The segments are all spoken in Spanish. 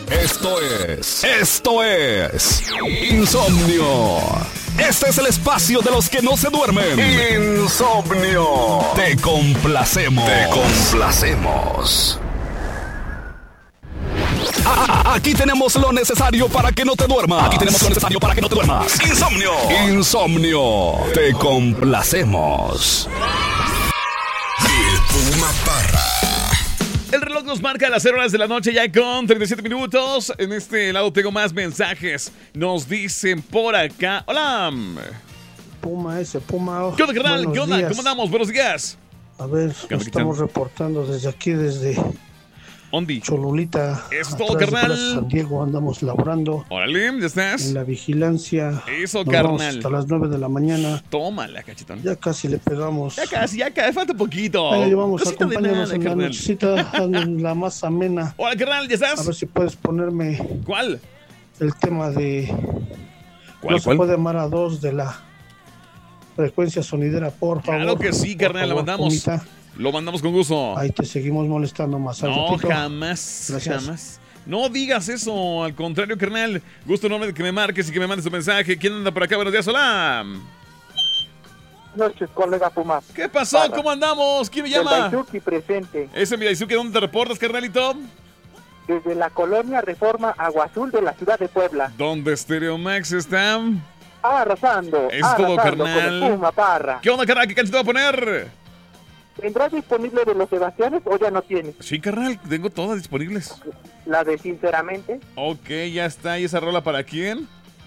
Esto es Insomnio. Este es el espacio de los que no se duermen. Insomnio. Te complacemos. Aquí tenemos lo necesario para que no te duermas. Insomnio. Te complacemos. El Puma Parra. El reloj nos marca las 0 horas de la noche ya con 37 minutos. En este lado tengo más mensajes. Nos dicen por acá. Hola. Puma. ¿Qué onda, carnal? ¿Qué onda? ¿Cómo andamos? Buenos días. A ver, nos estamos reportando desde aquí, desde Ondi. Cholulita. Eso es todo, carnal. San Diego, andamos laborando. Órale, ¿ya estás? En la vigilancia. Eso, nos carnal. vamos hasta las 9 de la mañana. Tómala, cachetón. Ya casi le pegamos. Ya casi, falta poquito. Ahí vamos, Cosita de acompáñanos nada, en la carnal. nochecita, en la más amena. Hola, carnal, ¿ya estás? A ver si puedes ponerme ¿Cuál? el tema de ¿Cuál? se puede amar a dos de la frecuencia sonidera, por favor. Claro que sí, carnal, Por la favor, mandamos. Pumita. Lo mandamos con gusto. Ahí te seguimos molestando más al No, ratito. jamás. Gracias. Jamás. No digas eso, al contrario, carnal. Gusto enorme de que me marques y que me mandes tu mensaje. ¿Quién anda por acá? Buenos días, hola. Noches, colega Puma. ¿Qué pasó? Para. ¿Cómo andamos? ¿Quién me llama? El Daisuki presente. Ese es mi Daisuke. ¿Dónde te reportas, carnalito? Desde la colonia Reforma Agua Azul de la ciudad de Puebla. ¿Dónde Stereo Max está? Arrasando. Es todo, carnal. Con el Puma Parra. ¿Qué onda, carnal? ¿Qué canción te voy a poner? ¿Tendrás disponible de los Sebastianes o ya no tienes? Sí, carnal. Tengo todas disponibles. La de Sinceramente. Ok, ya está. ¿Y esa rola para quién?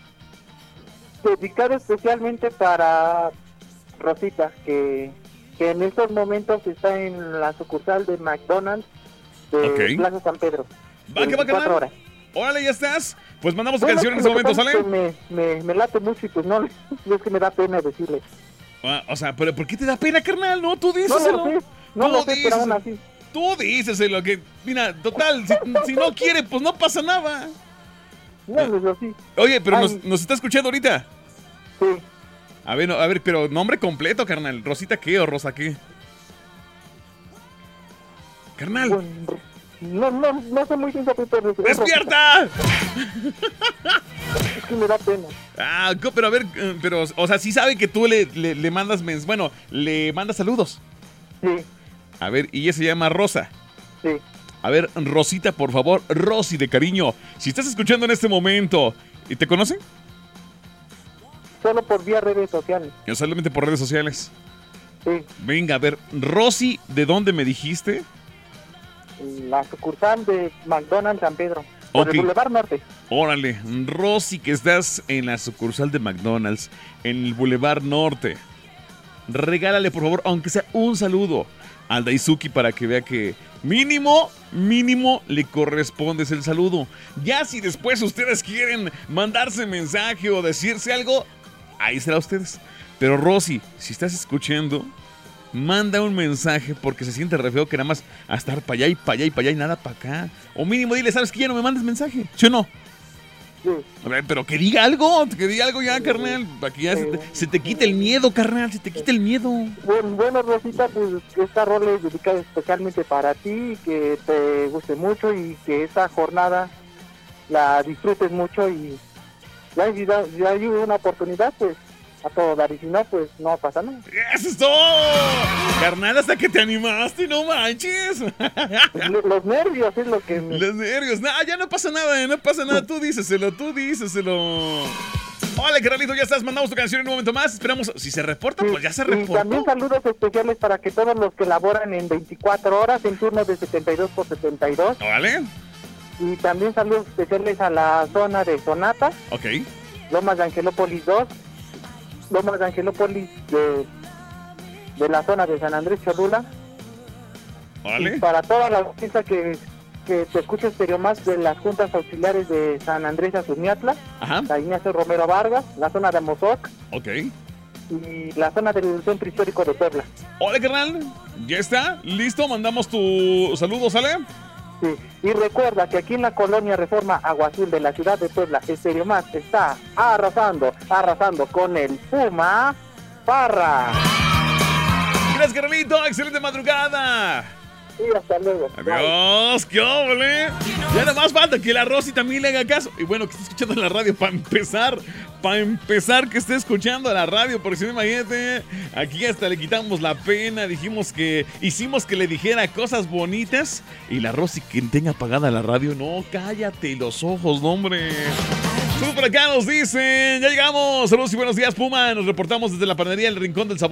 Dedicada especialmente para Rosita, que en estos momentos está en la sucursal de McDonald's de Ok. Plaza San Pedro. Va, que va, 24 carnal. horas. Órale, ya estás. Pues mandamos tu Bueno, canción en es ese que lo momento, que pasa ¿sale? es que me late mucho y pues no, es que me da pena decirle. Ah, o sea, ¿pero por qué te da pena, carnal? No, tú No díselo. lo sé, no Tú lo sé, pero aún díseselo. así. Tú díseselo, que, mira, total, si no quiere, pues no pasa nada. Bueno, eso sí. Oye, pero Ay. nos está escuchando ahorita. Sí. A ver, pero nombre completo, carnal. ¿Rosita qué o Rosa qué? Carnal, Bueno, no sé muy bien qué pero ¡despierta! es que me da pena. Ah, pero a ver, pero, o sea, sí sabe que tú le mandas le mandas saludos. Sí, A ver, y ella se llama Rosa. sí. A ver, Rosita, por favor, Rosy de cariño. Si estás escuchando en este momento, ¿y te conocen? Solo por vía redes sociales. Yo solamente por redes sociales. Sí. Venga, a ver, Rosy, ¿de dónde me dijiste? La sucursal de McDonald's San Pedro. Por Ok. el Boulevard Norte. Órale, Rosy, que estás en la sucursal de McDonald's, en el Boulevard Norte. Regálale, por favor, aunque sea un saludo al Daisuke para que vea que mínimo le corresponde el saludo. Ya si después ustedes quieren mandarse mensaje o decirse algo, ahí será ustedes. Pero Rosy, si estás escuchando, manda un mensaje porque se siente re feo que nada más a estar para allá y para allá y para allá y nada para acá. O mínimo dile, ¿sabes qué? Ya no me mandes mensaje, ¿sí o no? Sí. A ver, pero que diga algo ya, carnal, para que ya se te quite el miedo, carnal, se te quite el miedo. Bueno, Rosita, pues esta rola es dedicada especialmente para ti, que te guste mucho y que esta jornada la disfrutes mucho y ya hay una oportunidad, pues a todo dar, y si no, pues no pasa nada. ¡Eso es todo! Carnal, hasta que te animaste, no manches. Los nervios es lo que me... Los nervios, ya no pasa nada, tú díceselo. Hola, carnalito, ya estás, mandamos tu canción en un momento más, esperamos, si se reporta, pues ya se Y reportó. también saludos especiales para que todos los que laboran en 24 horas en turnos de 72 por 72. ¿Vale? Y también saludos especiales a la zona de Sonata, Ok. Lomas de Angelópolis 2, Lomas de Angelópolis de la zona de San Andrés Cholula. ¿Vale? Y para toda la audiencia que te escucha Stereo Más de las juntas auxiliares de San Andrés Azurmiatla, Ajá. la Ignacio Romero Vargas, la zona de Amozoc Ok. y la zona del Centro Histórico de Puebla. Hola, carnal, ya está, listo, mandamos tu saludo, ¿sale? Sí. Y recuerda que aquí en la colonia Reforma Agua Azul de la ciudad de Puebla, Stereo Más está arrasando con el Puma Parra. Gracias, carnalito, excelente madrugada. Sí, hasta luego. Adiós, qué óvole. Ya nada más falta que la Rosy también le haga caso. Y bueno, que esté escuchando la radio para empezar que esté escuchando la radio, porque si no, imagínate, aquí hasta le quitamos la pena, hicimos que le dijera cosas bonitas y la Rosy que tenga apagada la radio. No, cállate los ojos, no, hombre. Por acá nos dicen, ya llegamos. Saludos y buenos días, Puma. Nos reportamos desde la panadería El Rincón del Sabor.